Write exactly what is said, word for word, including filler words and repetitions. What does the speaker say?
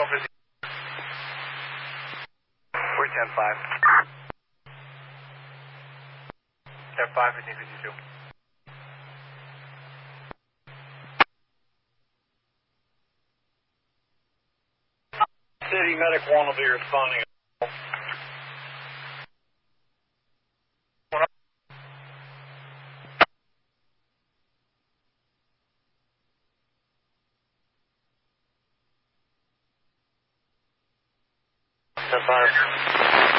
We're ten five. ten five, fifteen fifty-two. City Medic one will be responding. ten five.